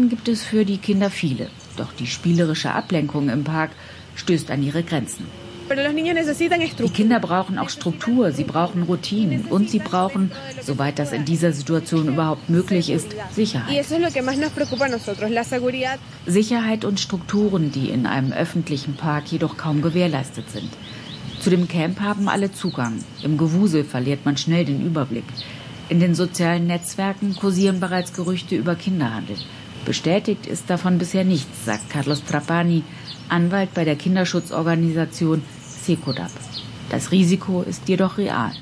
Aktivitäten gibt es für die Kinder viele. Doch die spielerische Ablenkung im Park stößt an ihre Grenzen. Die Kinder brauchen auch Struktur, sie brauchen Routinen und sie brauchen, soweit das in dieser Situation überhaupt möglich ist, Sicherheit. Sicherheit und Strukturen, die in einem öffentlichen Park jedoch kaum gewährleistet sind. Zu dem Camp haben alle Zugang. Im Gewusel verliert man schnell den Überblick. In den sozialen Netzwerken kursieren bereits Gerüchte über Kinderhandel. Bestätigt ist davon bisher nichts, sagt Carlos Trapani, Anwalt bei der Kinderschutzorganisation Secodap. Das Risiko ist jedoch real.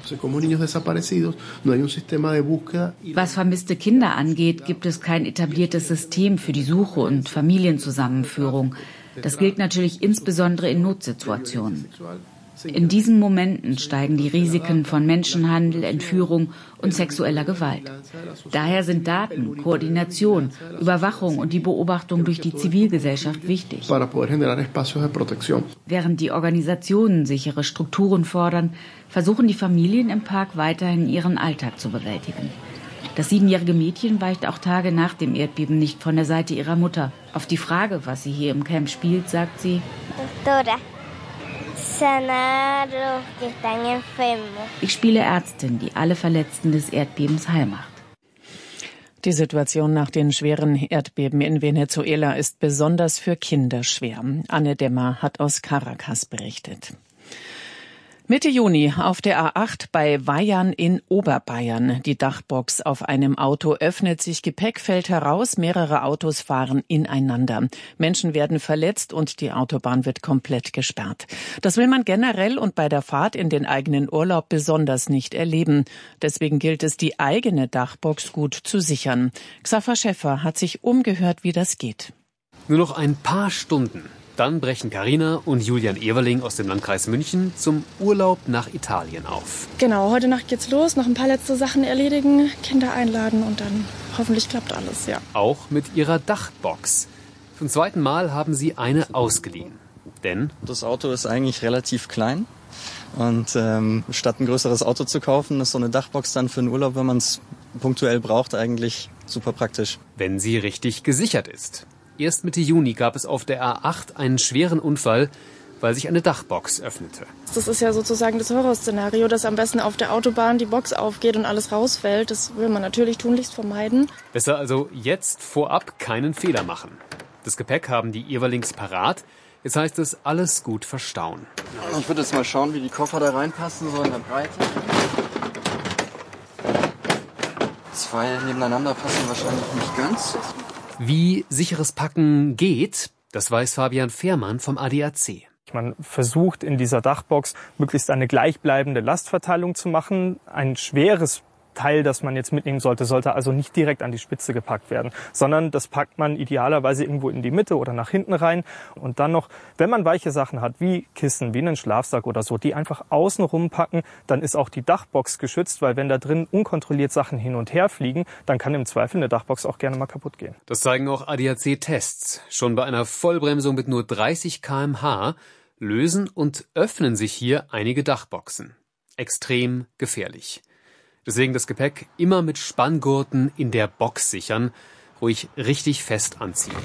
Was vermisste Kinder angeht, gibt es kein etabliertes System für die Suche und Familienzusammenführung. Das gilt natürlich insbesondere in Notsituationen. In diesen Momenten steigen die Risiken von Menschenhandel, Entführung und sexueller Gewalt. Daher sind Daten, Koordination, Überwachung und die Beobachtung durch die Zivilgesellschaft wichtig. Während die Organisationen sichere Strukturen fordern, versuchen die Familien im Park weiterhin ihren Alltag zu bewältigen. Das 7-jährige Mädchen weicht auch Tage nach dem Erdbeben nicht von der Seite ihrer Mutter. Auf die Frage, was sie hier im Camp spielt, sagt sie: Ich spiele Ärztin, die alle Verletzten des Erdbebens heilmacht. Die Situation nach den schweren Erdbeben in Venezuela ist besonders für Kinder schwer. Anne Demmer hat aus Caracas berichtet. Mitte Juni auf der A8 bei Weyern in Oberbayern. Die Dachbox auf einem Auto öffnet sich, Gepäck fällt heraus, mehrere Autos fahren ineinander. Menschen werden verletzt und die Autobahn wird komplett gesperrt. Das will man generell und bei der Fahrt in den eigenen Urlaub besonders nicht erleben. Deswegen gilt es, die eigene Dachbox gut zu sichern. Xaver Schäffer hat sich umgehört, wie das geht. Nur noch ein paar Stunden. Dann brechen Carina und Julian Everling aus dem Landkreis München zum Urlaub nach Italien auf. Genau, heute Nacht geht's los, noch ein paar letzte Sachen erledigen, Kinder einladen und dann hoffentlich klappt alles, ja. Auch mit ihrer Dachbox. Zum zweiten Mal haben sie eine ausgeliehen. Denn das Auto ist eigentlich relativ klein und statt ein größeres Auto zu kaufen, ist so eine Dachbox dann für einen Urlaub, wenn man es punktuell braucht, eigentlich super praktisch. Wenn sie richtig gesichert ist. Erst Mitte Juni gab es auf der A8 einen schweren Unfall, weil sich eine Dachbox öffnete. Das ist ja sozusagen das Horrorszenario, dass am besten auf der Autobahn die Box aufgeht und alles rausfällt. Das will man natürlich tunlichst vermeiden. Besser also jetzt vorab keinen Fehler machen. Das Gepäck haben die Everlings parat. Jetzt heißt es, alles gut verstauen. Ich würde jetzt mal schauen, wie die Koffer da reinpassen, so in der Breite. 2 nebeneinander passen wahrscheinlich nicht ganz. Wie sicheres Packen geht, das weiß Fabian Fehrmann vom ADAC. Man versucht in dieser Dachbox möglichst eine gleichbleibende Lastverteilung zu machen. Ein schweres Teil, das man jetzt mitnehmen sollte, sollte also nicht direkt an die Spitze gepackt werden, sondern das packt man idealerweise irgendwo in die Mitte oder nach hinten rein. Und dann noch, wenn man weiche Sachen hat, wie Kissen, wie einen Schlafsack oder so, die einfach außen rumpacken, dann ist auch die Dachbox geschützt, weil wenn da drin unkontrolliert Sachen hin und her fliegen, dann kann im Zweifel eine Dachbox auch gerne mal kaputt gehen. Das zeigen auch ADAC-Tests. Schon bei einer Vollbremsung mit nur 30 km/h lösen und öffnen sich hier einige Dachboxen. Extrem gefährlich. Deswegen das Gepäck immer mit Spanngurten in der Box sichern, ruhig richtig fest anziehen.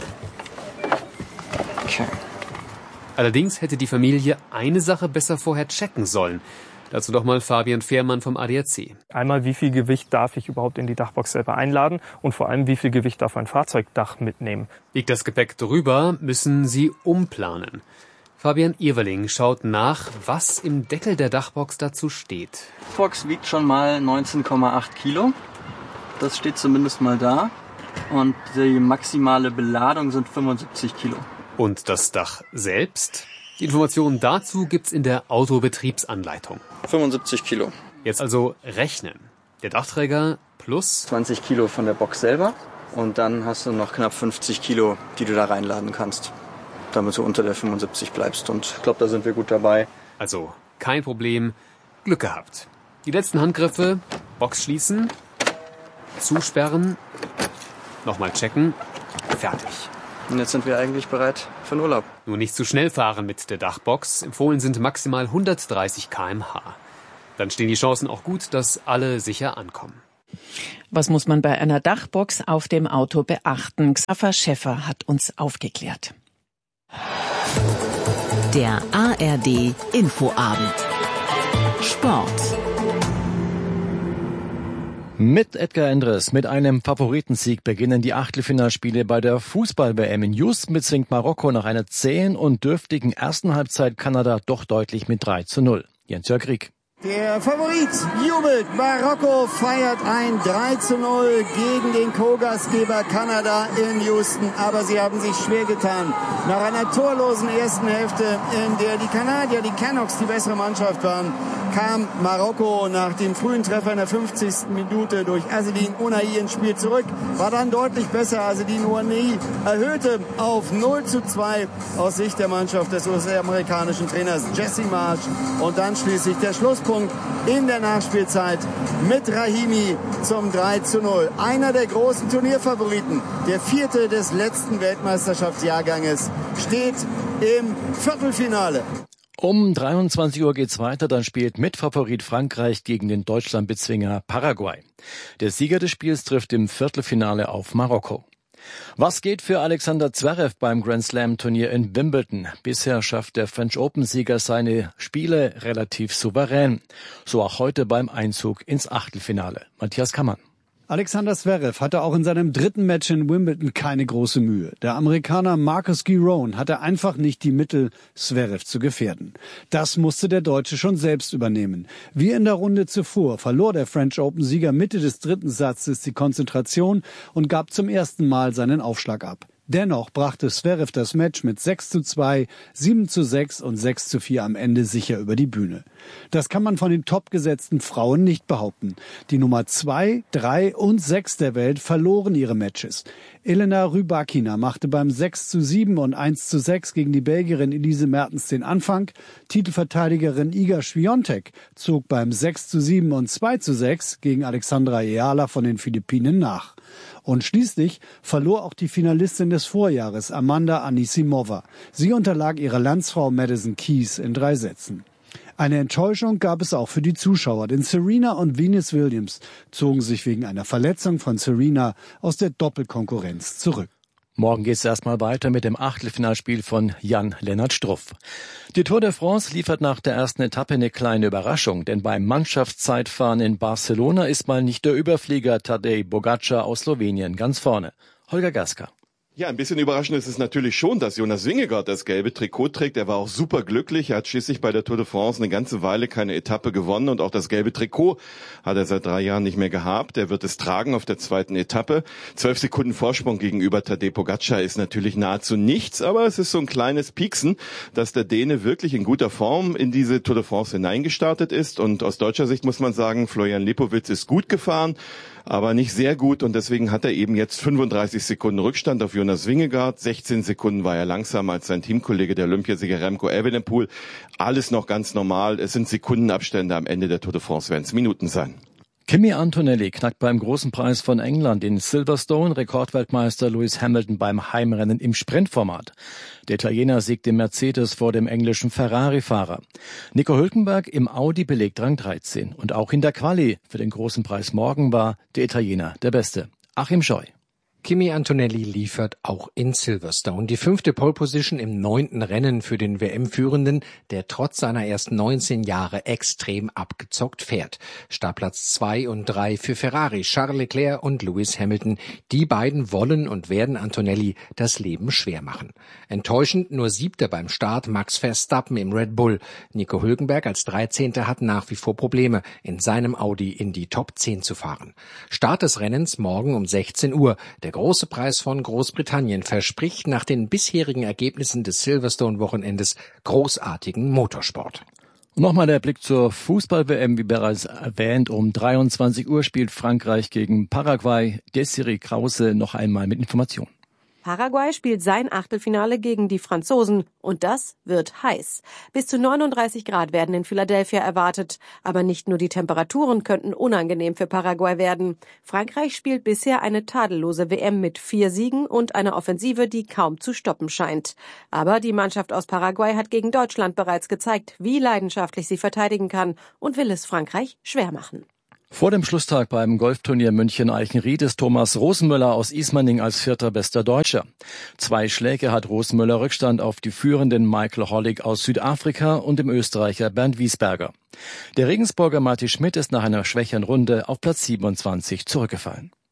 Okay. Allerdings hätte die Familie eine Sache besser vorher checken sollen. Dazu doch mal Fabian Fehrmann vom ADAC. Einmal, wie viel Gewicht darf ich überhaupt in die Dachbox selber einladen und vor allem, wie viel Gewicht darf ein Fahrzeugdach mitnehmen. Liegt das Gepäck drüber, müssen Sie umplanen. Fabian Everling schaut nach, was im Deckel der Dachbox dazu steht. Die Box wiegt schon mal 19,8 Kilo. Das steht zumindest mal da. Und die maximale Beladung sind 75 Kilo. Und das Dach selbst? Die Informationen dazu gibt's in der Autobetriebsanleitung. 75 Kilo. Jetzt also rechnen. Der Dachträger plus 20 Kilo von der Box selber. Und dann hast du noch knapp 50 Kilo, die du da reinladen kannst, damit du unter der 75 bleibst. Und ich glaube, da sind wir gut dabei. Also kein Problem, Glück gehabt. Die letzten Handgriffe, Box schließen, zusperren, nochmal checken, fertig. Und jetzt sind wir eigentlich bereit für den Urlaub. Nur nicht zu schnell fahren mit der Dachbox. Empfohlen sind maximal 130 km/h. Dann stehen die Chancen auch gut, dass alle sicher ankommen. Was muss man bei einer Dachbox auf dem Auto beachten? Xaver Schäffer hat uns aufgeklärt. Der ARD Infoabend. Sport. Mit Edgar Endres, mit einem Favoritensieg beginnen die Achtelfinalspiele bei der Fußball-WM. In Houston bezwingt Marokko nach einer zähen und dürftigen ersten Halbzeit Kanada doch deutlich mit 3:0. Jens-Jörg Rieck. Der Favorit jubelt. Marokko feiert ein 3:0 gegen den Co-Gastgeber Kanada in Houston. Aber sie haben sich schwer getan. Nach einer torlosen ersten Hälfte, in der die Kanadier, die Canucks, die bessere Mannschaft waren, kam Marokko nach dem frühen Treffer in der 50. Minute durch Azzedine Ounahi ins Spiel zurück. War dann deutlich besser. Azzedine Ounahi erhöhte auf 0:2 aus Sicht der Mannschaft des US-amerikanischen Trainers Jesse Marsch. Und dann schließlich der Schlusspunkt in der Nachspielzeit mit Rahimi zum 3:0. Einer der großen Turnierfavoriten, der vierte des letzten Weltmeisterschaftsjahrganges, steht im Viertelfinale. Um 23 Uhr geht's weiter, dann spielt Mitfavorit Frankreich gegen den Deutschlandbezwinger Paraguay. Der Sieger des Spiels trifft im Viertelfinale auf Marokko. Was geht für Alexander Zverev beim Grand Slam Turnier in Wimbledon? Bisher schafft der French Open Sieger seine Spiele relativ souverän. So auch heute beim Einzug ins Achtelfinale. Matthias Kammann. Alexander Zverev hatte auch in seinem dritten Match in Wimbledon keine große Mühe. Der Amerikaner Marcus Giron hatte einfach nicht die Mittel, Zverev zu gefährden. Das musste der Deutsche schon selbst übernehmen. Wie in der Runde zuvor verlor der French Open-Sieger Mitte des dritten Satzes die Konzentration und gab zum ersten Mal seinen Aufschlag ab. Dennoch brachte Zverev das Match mit 6:2, 7:6 und 6:4 am Ende sicher über die Bühne. Das kann man von den topgesetzten Frauen nicht behaupten. Die Nummer 2, 3 und 6 der Welt verloren ihre Matches. Elena Rybakina machte beim 6:7 und 1:6 gegen die Belgierin Elise Mertens den Anfang. Titelverteidigerin Iga Swiatek zog beim 6:7 und 2:6 gegen Alexandra Eala von den Philippinen nach. Und schließlich verlor auch die Finalistin des Vorjahres, Amanda Anisimova. Sie unterlag ihrer Landsfrau Madison Keys in 3 Sätzen. Eine Enttäuschung gab es auch für die Zuschauer, denn Serena und Venus Williams zogen sich wegen einer Verletzung von Serena aus der Doppelkonkurrenz zurück. Morgen geht's erstmal weiter mit dem Achtelfinalspiel von Jan-Lennart Struff. Die Tour de France liefert nach der ersten Etappe eine kleine Überraschung, denn beim Mannschaftszeitfahren in Barcelona ist mal nicht der Überflieger Tadej Pogačar aus Slowenien ganz vorne. Holger Gaska. Ja, ein bisschen überraschend ist es natürlich schon, dass Jonas Vingegaard das gelbe Trikot trägt. Er war auch super glücklich. Er hat schließlich bei der Tour de France eine ganze Weile keine Etappe gewonnen und auch das gelbe Trikot hat er seit 3 Jahren nicht mehr gehabt. Er wird es tragen auf der zweiten Etappe. 12 Sekunden Vorsprung gegenüber Tadej Pogačar ist natürlich nahezu nichts, aber es ist so ein kleines Pieksen, dass der Däne wirklich in guter Form in diese Tour de France hineingestartet ist. Und aus deutscher Sicht muss man sagen, Florian Lipowitz ist gut gefahren, aber nicht sehr gut und deswegen hat er eben jetzt 35 Sekunden Rückstand auf Jonas Vingegaard. 16 Sekunden war er langsamer als sein Teamkollege, der Olympiasieger Remco Evenepoel. Alles noch ganz normal. Es sind Sekundenabstände. Am Ende der Tour de France werden es Minuten sein. Kimi Antonelli knackt beim großen Preis von England in Silverstone Rekordweltmeister Lewis Hamilton beim Heimrennen im Sprintformat. Der Italiener siegt im Mercedes vor dem englischen Ferrari-Fahrer. Nico Hülkenberg im Audi belegt Rang 13. Und auch in der Quali für den großen Preis morgen war der Italiener der Beste. Achim Scheu. Kimi Antonelli liefert auch in Silverstone. Die 5. Pole-Position im 9. Rennen für den WM-Führenden, der trotz seiner erst 19 Jahre extrem abgezockt fährt. Startplatz 2 und 3 für Ferrari, Charles Leclerc und Lewis Hamilton. Die beiden wollen und werden Antonelli das Leben schwer machen. Enttäuschend nur 7. beim Start Max Verstappen im Red Bull. Nico Hülkenberg als 13. hat nach wie vor Probleme, in seinem Audi in die Top 10 zu fahren. Start des Rennens morgen um 16 Uhr. Der große Preis von Großbritannien verspricht nach den bisherigen Ergebnissen des Silverstone-Wochenendes großartigen Motorsport. Und nochmal der Blick zur Fußball-WM, wie bereits erwähnt. Um 23 Uhr spielt Frankreich gegen Paraguay. Desiree Krause noch einmal mit Informationen. Paraguay spielt sein Achtelfinale gegen die Franzosen und das wird heiß. Bis zu 39 Grad werden in Philadelphia erwartet. Aber nicht nur die Temperaturen könnten unangenehm für Paraguay werden. Frankreich spielt bisher eine tadellose WM mit 4 Siegen und einer Offensive, die kaum zu stoppen scheint. Aber die Mannschaft aus Paraguay hat gegen Deutschland bereits gezeigt, wie leidenschaftlich sie verteidigen kann und will es Frankreich schwer machen. Vor dem Schlusstag beim Golfturnier München-Eichenried ist Thomas Rosenmüller aus Ismaning als 4. bester Deutscher. 2 Schläge hat Rosenmüller Rückstand auf die führenden Michael Hollig aus Südafrika und dem Österreicher Bernd Wiesberger. Der Regensburger Matti Schmidt ist nach einer schwächeren Runde auf Platz 27 zurückgefallen.